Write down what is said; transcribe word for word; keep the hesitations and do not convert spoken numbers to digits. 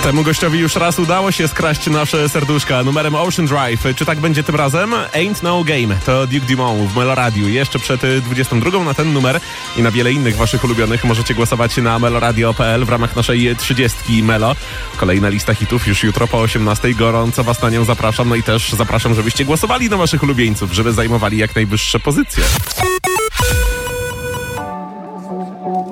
Temu gościowi już raz udało się skraść nasze serduszka numerem Ocean Drive. Czy tak będzie tym razem? Ain't No Game. To Duke Dumont w Meloradiu. Jeszcze przed dwudziestą drugą na ten numer i na wiele innych waszych ulubionych możecie głosować na meloradio kropka p l w ramach naszej trzydziestki Melo. Kolejna lista hitów już jutro po osiemnastej. Gorąco was na nią zapraszam. No i też zapraszam, żebyście głosowali na waszych ulubieńców, żeby zajmowali jak najwyższe pozycje.